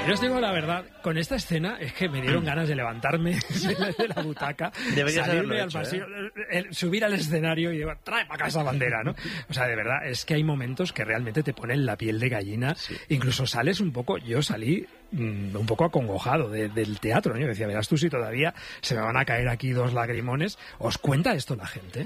Yo os digo la verdad, con esta escena es que me dieron ganas de levantarme de la butaca, salirme al pasillo, subir al escenario y digo, trae para acá esa bandera, ¿no? O sea, de verdad, es que hay momentos que realmente te ponen la piel de gallina. Sí. Incluso sales un poco, yo salí un poco acongojado del teatro, ¿no? Yo decía, verás tú si todavía se me van a caer aquí 2 lagrimones. ¿Os cuenta esto la gente?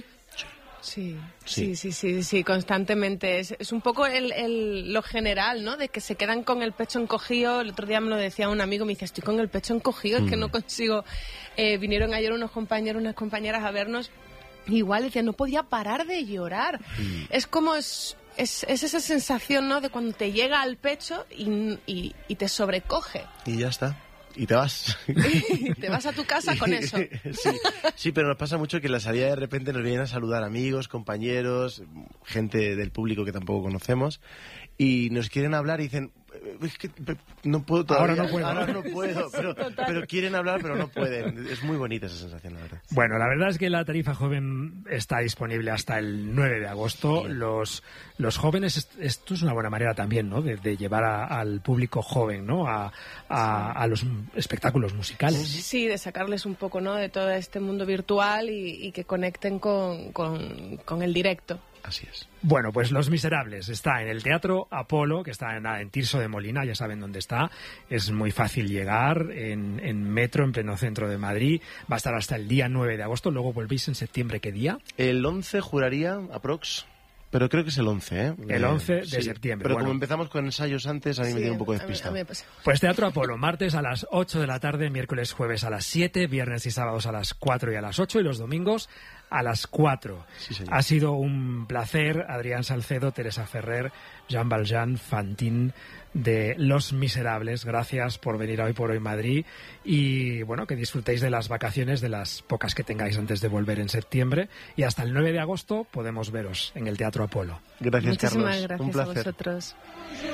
Sí, constantemente. Es un poco lo general, ¿no? De que se quedan con el pecho encogido. El otro día me lo decía un amigo, me dice, estoy con el pecho encogido, es que no consigo. Vinieron ayer unos compañeros, unas compañeras a vernos. Igual decía, no podía parar de llorar. Es como es esa sensación, ¿no? De cuando te llega al pecho y te sobrecoge. Y ya está. Y te vas. Te vas a tu casa con eso. Sí, pero nos pasa mucho que en la salida de repente nos vienen a saludar amigos, compañeros, gente del público que tampoco conocemos, y nos quieren hablar y dicen, es que no puedo todavía. Ahora no puedo, pero quieren hablar, pero no pueden. Es muy bonita esa sensación, la verdad. Bueno, la verdad es que la tarifa joven está disponible hasta el 9 de agosto. Los jóvenes, esto es una buena manera también, ¿no? De llevar al público joven, ¿no? A los espectáculos musicales. Sí, de sacarles un poco, ¿no? De todo este mundo virtual y que conecten con el directo. Así es. Bueno, pues Los Miserables está en el Teatro Apolo, que está en Tirso de Molina, ya saben dónde está. Es muy fácil llegar, en metro, en pleno centro de Madrid. Va a estar hasta el día 9 de agosto. Luego volvéis en septiembre. ¿Qué día? El 11 juraría, aprox. Pero creo que es el 11, ¿eh? El 11 de septiembre. Pero como empezamos con ensayos antes, a mí me dio un poco despistado. Pues Teatro Apolo, martes a las 8 de la tarde, miércoles, jueves a las 7, viernes y sábados a las 4 y a las 8, y los domingos a las 4. Sí, señor. Ha sido un placer, Adrián Salcedo, Teresa Ferrer, Jean Valjean, Fantine de Los Miserables. Gracias por venir a Hoy por Hoy Madrid y bueno, que disfrutéis de las vacaciones, de las pocas que tengáis antes de volver en septiembre, y hasta el 9 de agosto podemos veros en el Teatro Apolo. Gracias, Muchísimas Carlos. Gracias un placer. A vosotros.